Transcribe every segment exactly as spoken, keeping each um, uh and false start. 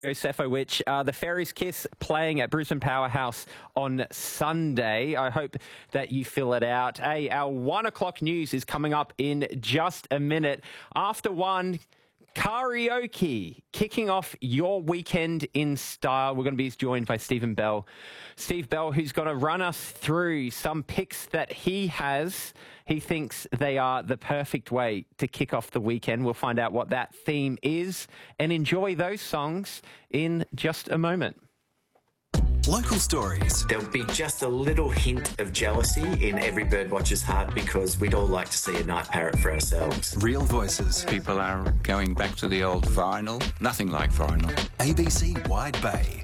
Sefowicz, uh, the Fairies Kiss playing at Brisbane Powerhouse on Sunday. I hope that you fill it out. Hey, our one o'clock news is coming up in just a minute. After one, karaoke, kicking off your weekend in style. We're going to be joined by Stephen Bell. Steve Bell, who's going to run us through some picks that he has. He thinks they are the perfect way to kick off the weekend. We'll find out what that theme is and enjoy those songs in just a moment. Local stories. There'll be just a little hint of jealousy in every birdwatcher's heart because we'd all like to see a night parrot for ourselves. Real voices. People are going back to the old vinyl. Nothing like vinyl. A B C Wide Bay.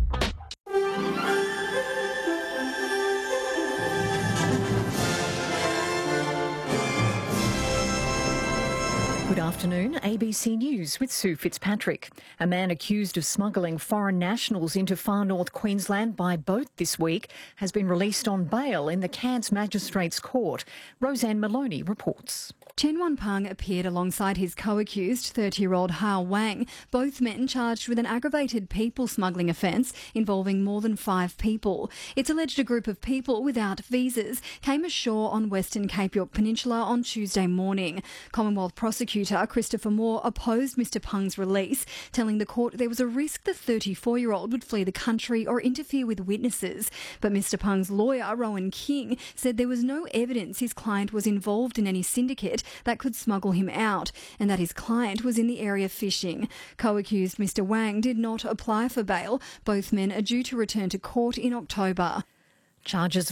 Good afternoon, A B C News with Sue Fitzpatrick. A man accused of smuggling foreign nationals into far north Queensland by boat this week has been released on bail in the Cairns Magistrates Court. Roseanne Maloney reports. Chen Wanpeng appeared alongside his co-accused thirty-year-old Hao Wang, both men charged with an aggravated people smuggling offence involving more than five people. It's alleged a group of people without visas came ashore on Western Cape York Peninsula on Tuesday morning. Commonwealth prosecutor Christopher Moore opposed Mister Peng's release, telling the court there was a risk the thirty-four-year-old would flee the country or interfere with witnesses. But Mister Peng's lawyer, Rowan King, said there was no evidence his client was involved in any syndicate that could smuggle him out, and that his client was in the area fishing. Co-accused Mister Wang did not apply for bail. Both men are due to return to court in October. Charges